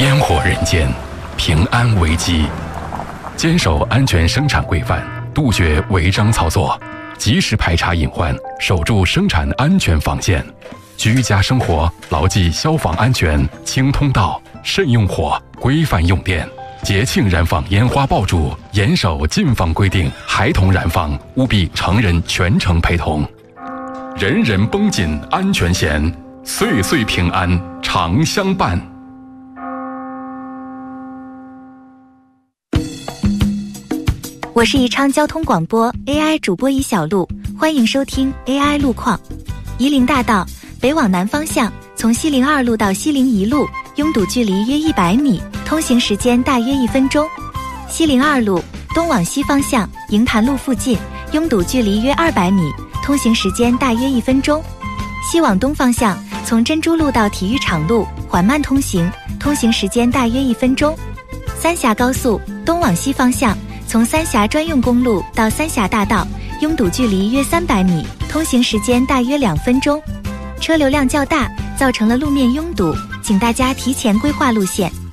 烟火人间，平安危机。坚守安全生产规范，杜绝违章操作，及时排查隐患，守住生产安全防线。居家生活牢记消防安全，清通道，慎用火，规范用电。节庆燃放烟花爆竹，严守禁放规定，孩童燃放务必成人全程陪同。人人绷紧安全弦，岁岁平安常相伴。 我是宜昌交通广播 AI 主播宜小璐，欢迎收听 AI 路况。夷陵大道北往南方向，从西陵2路到西陵1路，拥堵距离约100米，通行时间大约1分钟。西陵2路东往西方向，营坛路附近，拥堵距离约200米，通行时间大约1分钟。西往东方向，从珍珠路到体育场路，缓慢通行，通行时间大约1分钟。三峡高速东往西方向，从三峡专用公路到三峡大道，拥堵距离约300米，通行时间大约2分钟。车流量较大，造成了路面拥堵，请大家提前规划路线。